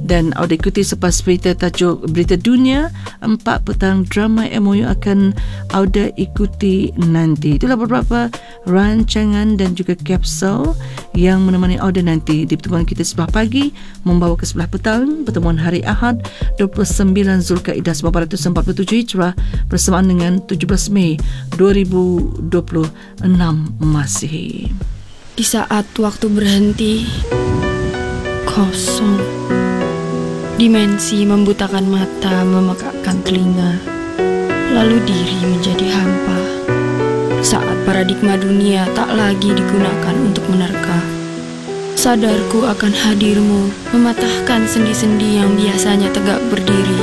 Dan audio ikuti selepas berita tajuk Berita Dunia. 4 petang drama MOU akan audio ikuti nanti. Itulah beberapa rancangan dan juga kapsul yang menemani audio nanti di pertemuan kita sebelah pagi membawa ke sebelah petang, pertemuan hari Ahad 29 Zulkaidah 1447 Hijrah bersamaan dengan 17 Mei 2026 Masihi. Di saat waktu berhenti, kosong. Dimensi membutakan mata, memekakkan telinga. Lalu diri menjadi hampa. Saat paradigma dunia tak lagi digunakan untuk menerka. Sadarku akan hadirmu, mematahkan sendi-sendi yang biasanya tegak berdiri.